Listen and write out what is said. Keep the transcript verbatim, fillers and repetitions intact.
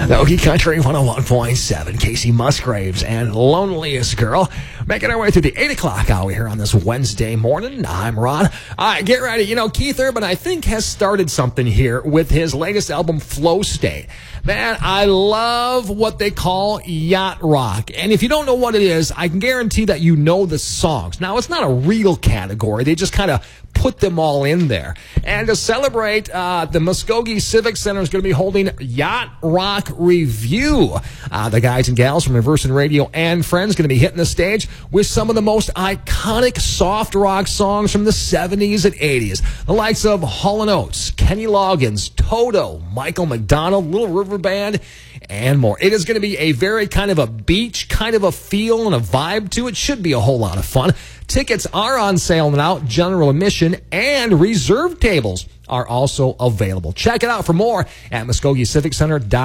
Okie Country one oh one point seven, Casey Musgraves and Loneliest Girl. Making our way through the eight o'clock hour here on this Wednesday morning. I'm Ron. All right, get ready. You know, Keith Urban, I think, has started something here with his latest album, Flow State. Man, I love what they call yacht rock. And if you don't know what it is, I can guarantee that you know the songs. Now, it's not a real category. They just kind of put them all in there. And to celebrate, uh, the Muskogee Civic Center is going to be holding Yacht Rock Review. Uh, the guys and gals from Reversing Radio and Friends going to be hitting the stage with some of the most iconic soft rock songs from the seventies and eighties. The likes of Hall and Oates, Kenny Loggins, Toto, Michael McDonald, Little River Band, and more. It is going to be a very kind of a beach, kind of a feel and a vibe to it. Should be a whole lot of fun. Tickets are on sale now, general admission, and reserve tables are also available. Check it out for more at Muskogee Civic Center dot com.